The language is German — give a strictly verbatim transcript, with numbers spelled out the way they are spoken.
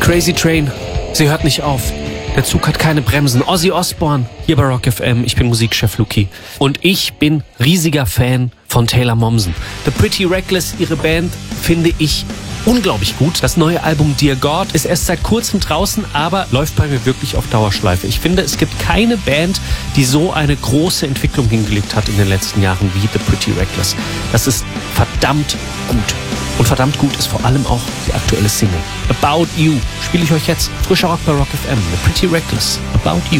Crazy Train, sie hört nicht auf. Der Zug hat keine Bremsen. Ozzy Osbourne, hier bei Rock F M. Ich bin Musikchef Luki. Und ich bin riesiger Fan von Taylor Momsen. The Pretty Reckless, ihre Band, finde ich unglaublich gut. Das neue Album Dear God ist erst seit kurzem draußen, aber läuft bei mir wirklich auf Dauerschleife. Ich finde, es gibt keine Band, die so eine große Entwicklung hingelegt hat in den letzten Jahren wie The Pretty Reckless. Das ist verdammt gut. Und verdammt gut ist vor allem auch die aktuelle Single. About You spiele ich euch jetzt. Frischer Rock bei Rock F M. The Pretty Reckless. About You.